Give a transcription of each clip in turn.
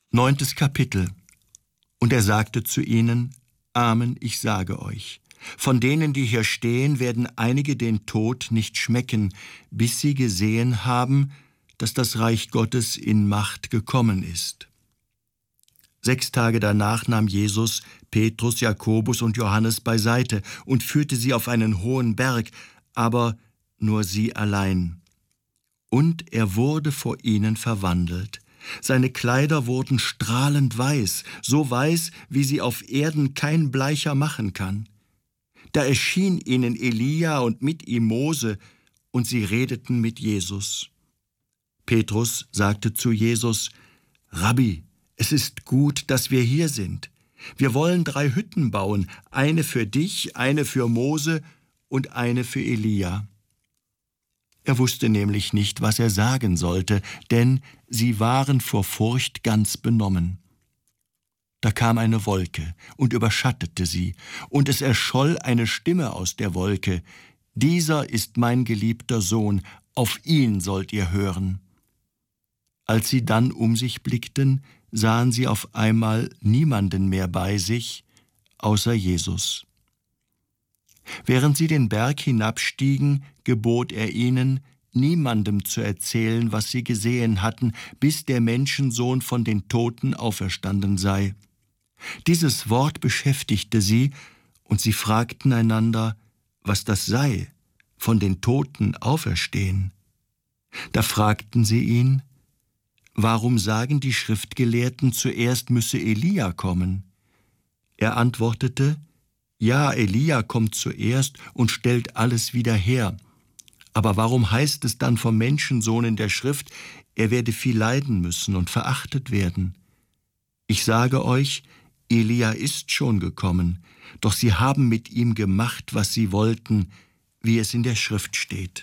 9. Kapitel. Und er sagte zu ihnen: Amen, ich sage euch, von denen, die hier stehen, werden einige den Tod nicht schmecken, bis sie gesehen haben, dass das Reich Gottes in Macht gekommen ist. 6 Tage danach nahm Jesus Petrus, Jakobus und Johannes beiseite und führte sie auf einen hohen Berg, aber nur sie allein. Und er wurde vor ihnen verwandelt. Seine Kleider wurden strahlend weiß, so weiß, wie sie auf Erden kein Bleicher machen kann. Da erschien ihnen Elia und mit ihm Mose, und sie redeten mit Jesus. Petrus sagte zu Jesus: Rabbi, es ist gut, dass wir hier sind. Wir wollen 3 Hütten bauen, eine für dich, eine für Mose und eine für Elia. Er wusste nämlich nicht, was er sagen sollte, denn sie waren vor Furcht ganz benommen. Da kam eine Wolke und überschattete sie, und es erscholl eine Stimme aus der Wolke: Dieser ist mein geliebter Sohn, auf ihn sollt ihr hören. Als sie dann um sich blickten, sahen sie auf einmal niemanden mehr bei sich, außer Jesus. Während sie den Berg hinabstiegen, gebot er ihnen, niemandem zu erzählen, was sie gesehen hatten, bis der Menschensohn von den Toten auferstanden sei. Dieses Wort beschäftigte sie, und sie fragten einander, was das sei, von den Toten auferstehen. Da fragten sie ihn: Warum sagen die Schriftgelehrten, zuerst müsse Elia kommen? Er antwortete: Ja, Elia kommt zuerst und stellt alles wieder her. Aber warum heißt es dann vom Menschensohn in der Schrift, er werde viel leiden müssen und verachtet werden? Ich sage euch, Elia ist schon gekommen, doch sie haben mit ihm gemacht, was sie wollten, wie es in der Schrift steht.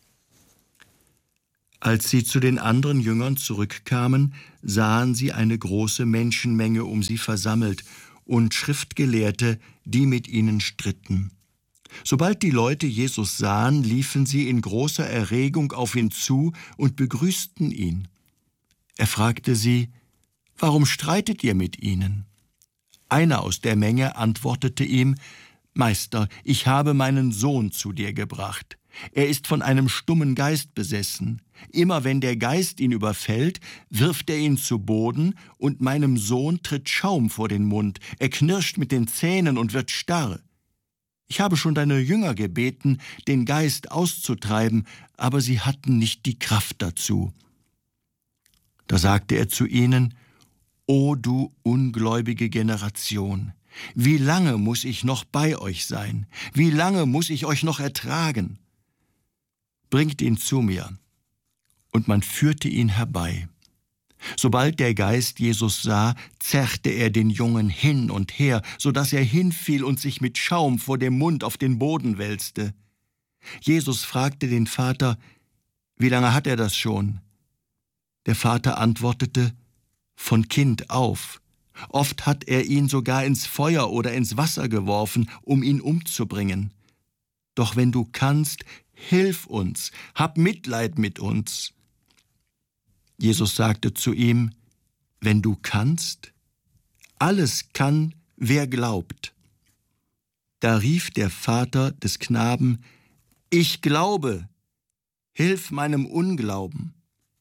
Als sie zu den anderen Jüngern zurückkamen, sahen sie eine große Menschenmenge um sie versammelt und Schriftgelehrte, die mit ihnen stritten. Sobald die Leute Jesus sahen, liefen sie in großer Erregung auf ihn zu und begrüßten ihn. Er fragte sie: Warum streitet ihr mit ihnen? Einer aus der Menge antwortete ihm: Meister, ich habe meinen Sohn zu dir gebracht. Er ist von einem stummen Geist besessen. Immer wenn der Geist ihn überfällt, wirft er ihn zu Boden, und meinem Sohn tritt Schaum vor den Mund. Er knirscht mit den Zähnen und wird starr. Ich habe schon deine Jünger gebeten, den Geist auszutreiben, aber sie hatten nicht die Kraft dazu. Da sagte er zu ihnen: O du ungläubige Generation, wie lange muss ich noch bei euch sein? Wie lange muss ich euch noch ertragen? Bringt ihn zu mir. Und man führte ihn herbei. Sobald der Geist Jesus sah, zerrte er den Jungen hin und her, sodass er hinfiel und sich mit Schaum vor dem Mund auf den Boden wälzte. Jesus fragte den Vater: Wie lange hat er das schon? Der Vater antwortete: Von Kind auf. Oft hat er ihn sogar ins Feuer oder ins Wasser geworfen, um ihn umzubringen. Doch wenn du kannst, hilf uns, hab Mitleid mit uns. Jesus sagte zu ihm: Wenn du kannst? Alles kann, wer glaubt. Da rief der Vater des Knaben: Ich glaube, hilf meinem Unglauben.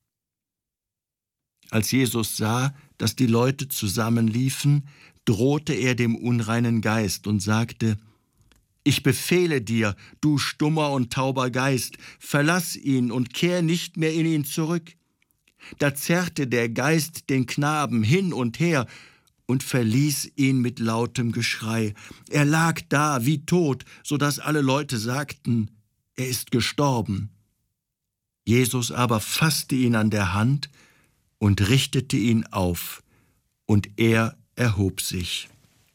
Als Jesus sah, dass die Leute zusammenliefen, drohte er dem unreinen Geist und sagte: Ich befehle dir, du stummer und tauber Geist, verlass ihn und kehr nicht mehr in ihn zurück. Da zerrte der Geist den Knaben hin und her und verließ ihn mit lautem Geschrei. Er lag da wie tot, sodass alle Leute sagten: Er ist gestorben. Jesus aber fasste ihn an der Hand und richtete ihn auf, und er erhob sich.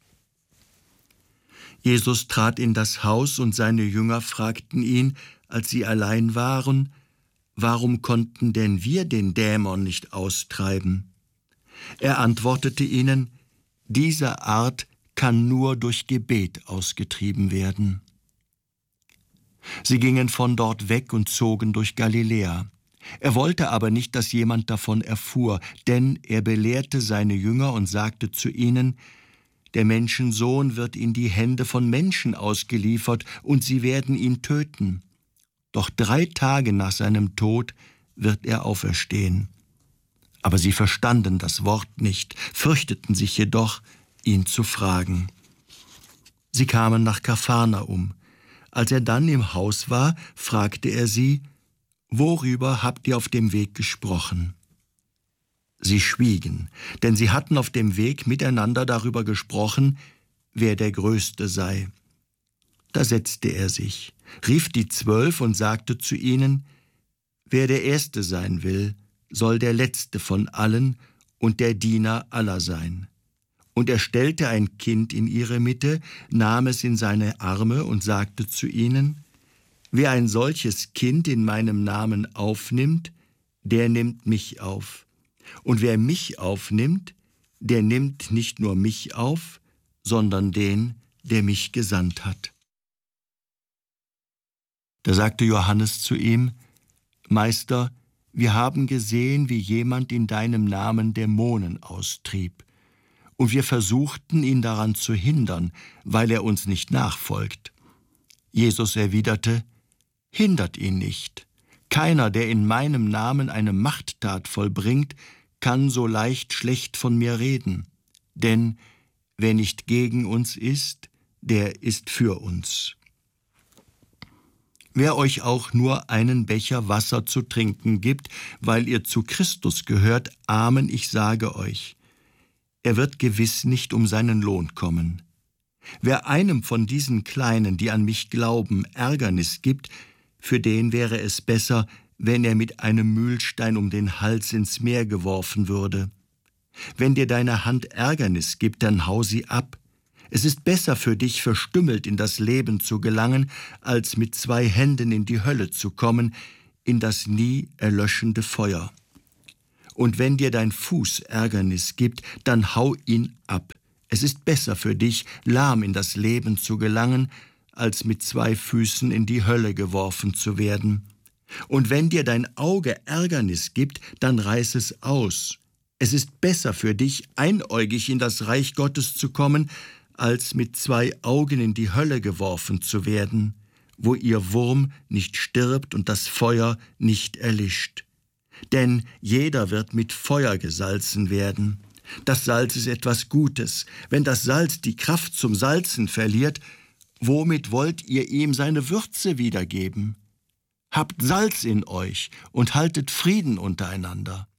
Jesus trat in das Haus, und seine Jünger fragten ihn, als sie allein waren: Warum konnten denn wir den Dämon nicht austreiben? Er antwortete ihnen: Diese Art kann nur durch Gebet ausgetrieben werden. Sie gingen von dort weg und zogen durch Galiläa. Er wollte aber nicht, dass jemand davon erfuhr, denn er belehrte seine Jünger und sagte zu ihnen: Der Menschensohn wird in die Hände von Menschen ausgeliefert, und sie werden ihn töten. Doch 3 Tage nach seinem Tod wird er auferstehen. Aber sie verstanden das Wort nicht, fürchteten sich jedoch, ihn zu fragen. Sie kamen nach Kapharnaum. Als er dann im Haus war, fragte er sie: Worüber habt ihr auf dem Weg gesprochen? Sie schwiegen, denn sie hatten auf dem Weg miteinander darüber gesprochen, wer der Größte sei. Da setzte er sich, rief die 12 und sagte zu ihnen: Wer der Erste sein will, soll der Letzte von allen und der Diener aller sein. Und er stellte ein Kind in ihre Mitte, nahm es in seine Arme und sagte zu ihnen: Wer ein solches Kind in meinem Namen aufnimmt, der nimmt mich auf. Und wer mich aufnimmt, der nimmt nicht nur mich auf, sondern den, der mich gesandt hat. Da sagte Johannes zu ihm: Meister, wir haben gesehen, wie jemand in deinem Namen Dämonen austrieb. Und wir versuchten, ihn daran zu hindern, weil er uns nicht nachfolgt. Jesus erwiderte: Hindert ihn nicht. Keiner, der in meinem Namen eine Machttat vollbringt, kann so leicht schlecht von mir reden. Denn wer nicht gegen uns ist, der ist für uns. Wer euch auch nur einen Becher Wasser zu trinken gibt, weil ihr zu Christus gehört, Amen, ich sage euch, er wird gewiss nicht um seinen Lohn kommen. Wer einem von diesen Kleinen, die an mich glauben, Ärgernis gibt, für den wäre es besser, wenn er mit einem Mühlstein um den Hals ins Meer geworfen würde. Wenn dir deine Hand Ärgernis gibt, dann hau sie ab. Es ist besser für dich, verstümmelt in das Leben zu gelangen, als mit 2 Händen in die Hölle zu kommen, in das nie erlöschende Feuer. Und wenn dir dein Fuß Ärgernis gibt, dann hau ihn ab. Es ist besser für dich, lahm in das Leben zu gelangen, als mit 2 Füßen in die Hölle geworfen zu werden. Und wenn dir dein Auge Ärgernis gibt, dann reiß es aus. Es ist besser für dich, einäugig in das Reich Gottes zu kommen, als mit 2 Augen in die Hölle geworfen zu werden, wo ihr Wurm nicht stirbt und das Feuer nicht erlischt. Denn jeder wird mit Feuer gesalzen werden. Das Salz ist etwas Gutes. Wenn das Salz die Kraft zum Salzen verliert, womit wollt ihr ihm seine Würze wiedergeben? Habt Salz in euch und haltet Frieden untereinander.